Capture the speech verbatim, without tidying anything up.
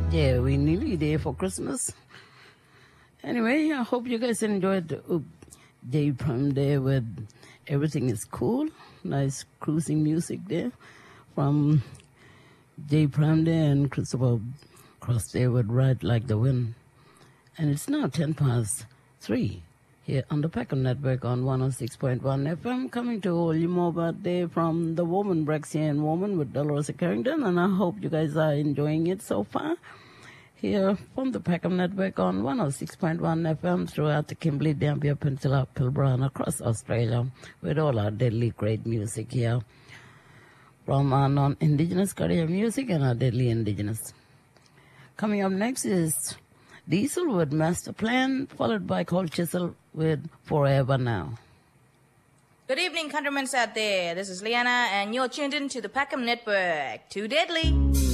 Yeah, we nearly there for Christmas. Anyway, I hope you guys enjoyed the uh, J Prime there with Everything is Cool. Nice cruising music there from J Prime there and Christopher Cross there with Ride Like the Wind. And it's now ten past three here on the Peckham Network on one oh six point one F M, coming to all you more about there from the Woman Brexian Woman with Dolores Carrington, and I hope you guys are enjoying it so far. Here from the Peckham Network on one oh six point one F M throughout the Kimberley, Dampier Peninsula, Pilbara, and across Australia with all our deadly great music here from our non-Indigenous career music and our deadly Indigenous. Coming up next is Diesel with Master Plan, followed by Cold Chisel with Forever Now. Good evening, countrymen out there. This is Liana, and you're tuned in to the Peckham Network. Too deadly.